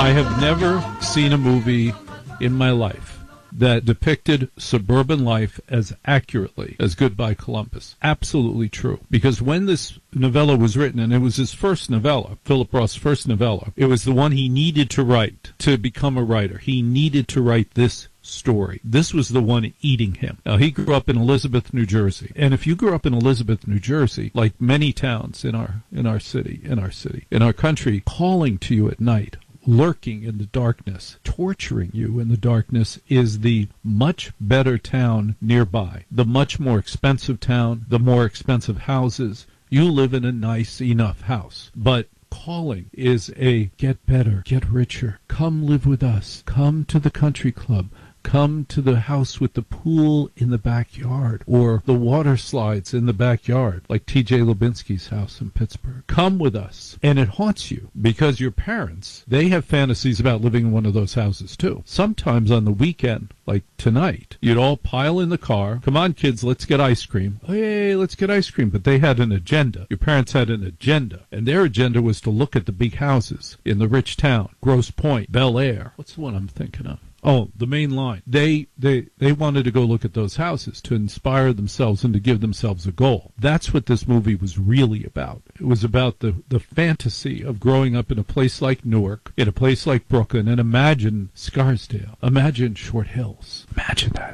I have never seen a movie in my life that depicted suburban life as accurately as Goodbye Columbus. Absolutely true. Because when this novella was written, and it was his first novella, Philip Roth's first novella, it was the one he needed to write to become a writer. He needed to write this story. This was the one eating him. Now, he grew up in Elizabeth, New Jersey. And if you grew up in Elizabeth, New Jersey, like many towns in our country, calling to you at night, lurking in the darkness, torturing you in the darkness, is the much better town nearby, the much more expensive town, the more expensive houses. You live in a nice enough house, but calling is a get better, get richer, come live with us, come to the country club, come to the house with the pool in the backyard, or the water slides in the backyard, like T.J. Lubinsky's house in Pittsburgh. Come with us. And it haunts you, because your parents, they have fantasies about living in one of those houses, too. Sometimes on the weekend, like tonight, you'd all pile in the car. Come on, kids, let's get ice cream. Hey, let's get ice cream. But they had an agenda. Your parents had an agenda. And their agenda was to look at the big houses in the rich town. Grosse Pointe, Bel Air. What's the one I'm thinking of? Oh, the Main Line. They wanted to go look at those houses to inspire themselves and to give themselves a goal. That's what this movie was really about. It was about the fantasy of growing up in a place like Newark, in a place like Brooklyn, and imagine Scarsdale. Imagine Short Hills. Imagine that.